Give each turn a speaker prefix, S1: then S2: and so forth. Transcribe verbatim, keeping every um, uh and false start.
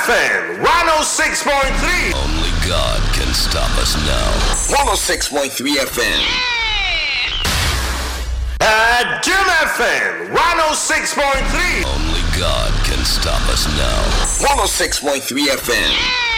S1: F M one oh six point three.
S2: Only God can stop us now.
S3: one oh six point three F M.
S1: Uh, Jim F M one oh six point three.
S2: Only God can stop us now.
S3: one oh six point three F M.